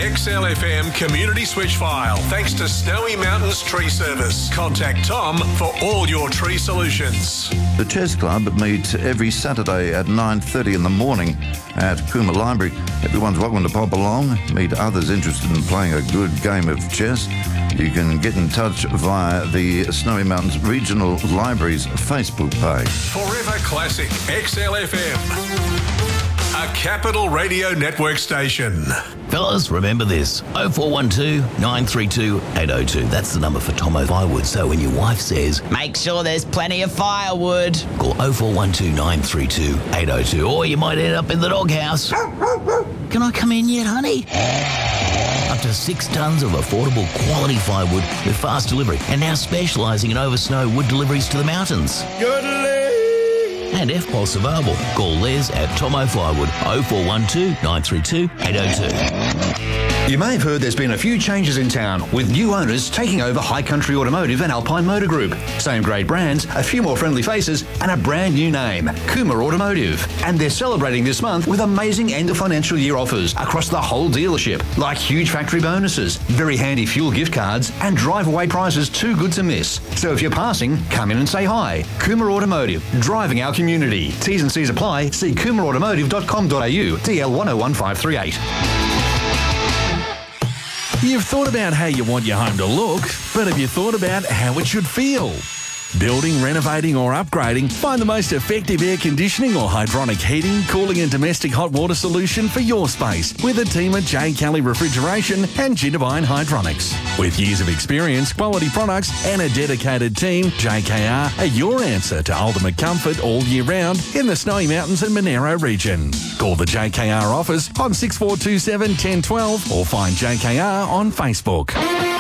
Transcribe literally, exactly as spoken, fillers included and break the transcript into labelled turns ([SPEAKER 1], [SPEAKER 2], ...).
[SPEAKER 1] X L F M community switch file thanks to Snowy Mountains Tree Service. Contact Tom for all your tree solutions.
[SPEAKER 2] The Chess Club meets every Saturday at nine thirty in the morning at Cooma Library. Everyone's welcome to pop along, meet others interested in playing a good game of chess. You can get in touch via the Snowy Mountains Regional Library's Facebook page.
[SPEAKER 1] Forever Classic X L F M, a Capital Radio Network station.
[SPEAKER 3] Fellas, remember this, oh four one two, nine three two, eight oh two. That's the number for Tomo Firewood. So when your wife says, make sure there's plenty of firewood, call oh four one two, nine three two, eight oh two, or you might end up in the doghouse. Can I come in yet, honey? Up to six tonnes of affordable quality firewood with fast delivery, and now specialising in over-snow wood deliveries to the mountains. And F P O S available. Call Les at Tomo Firewood, oh four one two, nine three two, eight oh two.
[SPEAKER 4] You may have heard there's been a few changes in town, with new owners taking over High Country Automotive and Alpine Motor Group. Same great brands, a few more friendly faces, and a brand new name, Cooma Automotive. And they're celebrating this month with amazing end of financial year offers across the whole dealership, like huge factory bonuses, very handy fuel gift cards, and drive-away prizes too good to miss. So if you're passing, come in and say hi. Cooma Automotive, driving our community. T's and C's apply. See cooma automotive dot com dot a u, D L one oh one five three eight.
[SPEAKER 5] You've thought about how you want your home to look, but have you thought about how it should feel? Building, renovating or upgrading, find the most effective air conditioning or hydronic heating, cooling and domestic hot water solution for your space with a team at J. Kelly Refrigeration and Gintabine Hydronics. With years of experience, quality products and a dedicated team, J K R are your answer to ultimate comfort all year round in the Snowy Mountains and Monero region. Call the J K R office on six four two seven, one oh one two or find J K R on Facebook.